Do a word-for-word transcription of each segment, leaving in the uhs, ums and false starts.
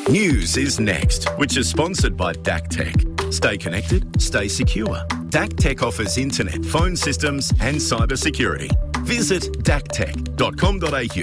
News is next, which is sponsored by D A C Tech. Stay connected, stay secure. D A C Tech offers internet, phone systems and cyber security. Visit d a c tech dot com dot a u.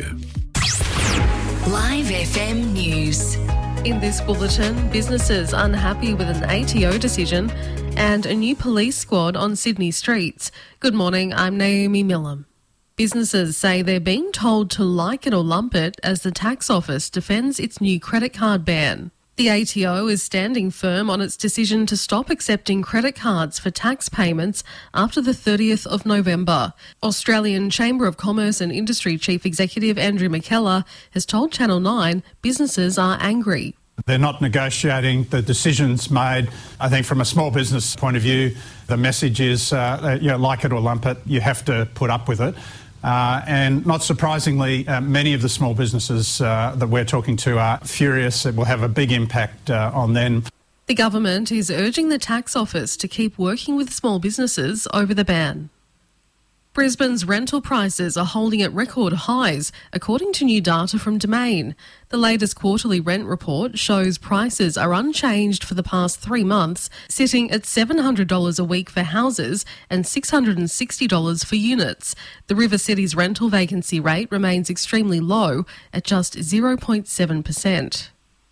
Live F M News. In this bulletin, businesses unhappy with an A T O decision and a new police squad on Sydney streets. Good morning, I'm Naomi Millam. Businesses say they're being told to like it or lump it as the tax office defends its new credit card ban. The A T O is standing firm on its decision to stop accepting credit cards for tax payments after the thirtieth of November. Australian Chamber of Commerce and Industry Chief Executive Andrew McKellar has told Channel nine businesses are angry. They're not negotiating the decisions made. I think from a small business point of view, the message is, uh, you know, like it or lump it, you have to put up with it. Uh, and not surprisingly, uh, many of the small businesses uh, that we're talking to are furious. It will have a big impact uh, on them. The government is urging the tax office to keep working with small businesses over the ban. Brisbane's rental prices are holding at record highs, according to new data from Domain. The latest quarterly rent report shows prices are unchanged for the past three months, sitting at seven hundred dollars a week for houses and six hundred sixty dollars for units. The River City's rental vacancy rate remains extremely low at just zero point seven percent.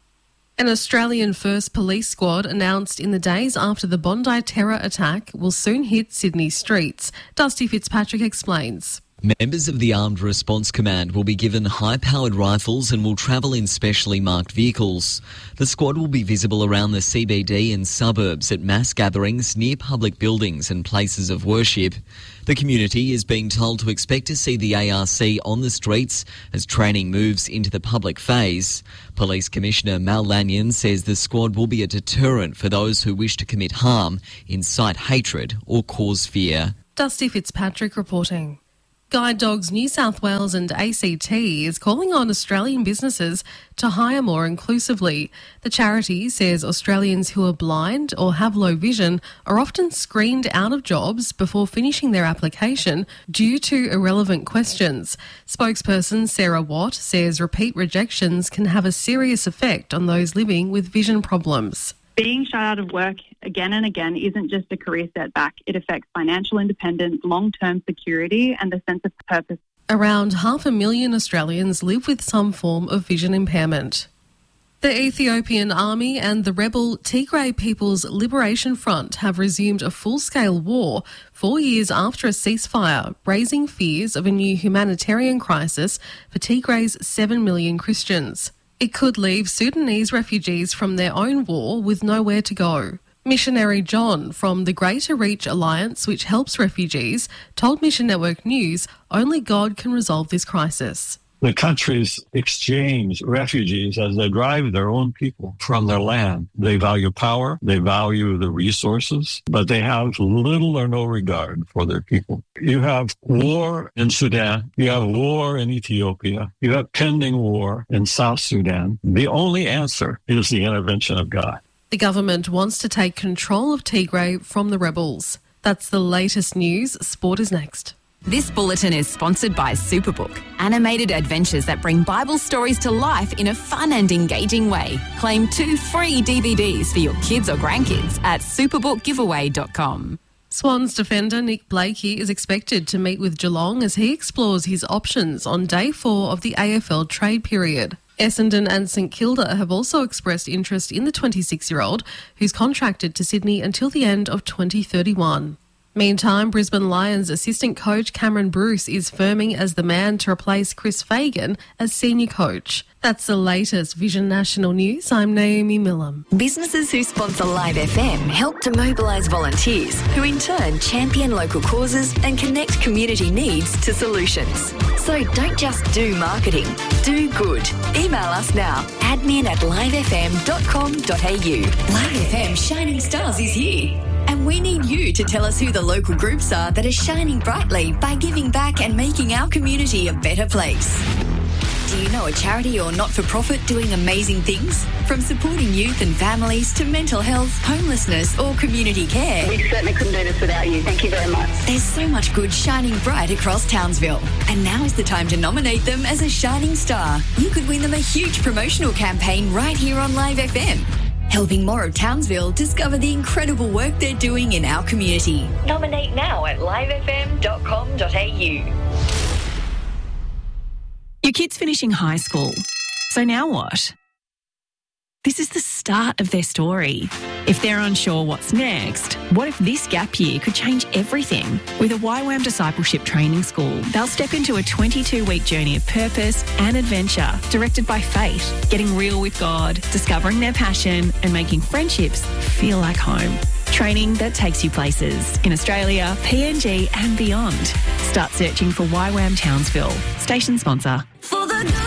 An Australian First Police Squad announced in the days after the Bondi terror attack will soon hit Sydney streets. Dusty Fitzpatrick explains. Members of the Armed Response Command will be given high-powered rifles and will travel in specially marked vehicles. The squad will be visible around the C B D and suburbs at mass gatherings near public buildings and places of worship. The community is being told to expect to see the A R C on the streets as training moves into the public phase. Police Commissioner Mal Lanyon says the squad will be a deterrent for those who wish to commit harm, incite hatred or cause fear. Dusty Fitzpatrick reporting. Guide Dogs New South Wales and A C T is calling on Australian businesses to hire more inclusively. The charity says Australians who are blind or have low vision are often screened out of jobs before finishing their application due to irrelevant questions. Spokesperson Sarah Watt says repeat rejections can have a serious effect on those living with vision problems. Being shut out of work again and again isn't just a career setback. It affects financial independence, long-term security and a sense of purpose. Around half a million Australians live with some form of vision impairment. The Ethiopian Army and the rebel Tigray People's Liberation Front have resumed a full-scale war four years after a ceasefire, raising fears of a new humanitarian crisis for Tigray's seven million Christians. It could leave Sudanese refugees from their own war with nowhere to go. Missionary John from the Greater Reach Alliance, which helps refugees, told Mission Network News only God can resolve this crisis. The countries exchange refugees as they drive their own people from their land. They value power, they value the resources, but they have little or no regard for their people. You have war in Sudan, you have war in Ethiopia, you have pending war in South Sudan. The only answer is the intervention of God. The government wants to take control of Tigray from the rebels. That's the latest news. Sport is next. This bulletin is sponsored by Superbook, animated adventures that bring Bible stories to life in a fun and engaging way. Claim two free D V Ds for your kids or grandkids at superbook giveaway dot com. Swans defender Nick Blakey is expected to meet with Geelong as he explores his options on day four of the A F L trade period. Essendon and St Kilda have also expressed interest in the twenty-six-year-old, who's contracted to Sydney until the end of twenty thirty-one. Meantime, Brisbane Lions assistant coach Cameron Bruce is firming as the man to replace Chris Fagan as senior coach. That's the latest Vision National News. I'm Naomi Millam. Businesses who sponsor Live F M help to mobilise volunteers, who in turn champion local causes and connect community needs to solutions. So don't just do marketing, do good. Email us now, admin at live f m dot com dot a u. Live F M Shining Stars is here. And we need you to tell us who the local groups are that are shining brightly by giving back and making our community a better place. Do you know a charity or not-for-profit doing amazing things? From supporting youth and families to mental health, homelessness or community care. We certainly couldn't do this without you. Thank you very much. There's so much good shining bright across Townsville. And now is the time to nominate them as a shining star. You could win them a huge promotional campaign right here on Live F M. Helping more of Townsville discover the incredible work they're doing in our community. Nominate now at live f m dot com dot a u. Your kid's finishing high school. So now what? This is the start of their story. If they're unsure what's next, what if this gap year could change everything? With a Y WAM Discipleship Training School, they'll step into a twenty-two week journey of purpose and adventure, directed by faith, getting real with God, discovering their passion and making friendships feel like home. Training that takes you places in Australia, P N G and beyond. Start searching for Y WAM Townsville. Station sponsor. For the